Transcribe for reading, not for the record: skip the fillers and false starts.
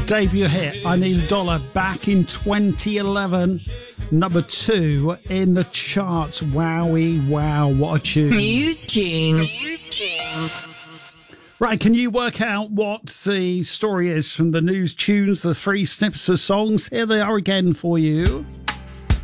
Debut hit, I Need a Dollar, back in 2011. Number 2 in the charts. Wowie, wow, what a tune. News Tunes. Right, can you work out what the story is from the news tunes, the 3 snippets of songs? Here they are again for you.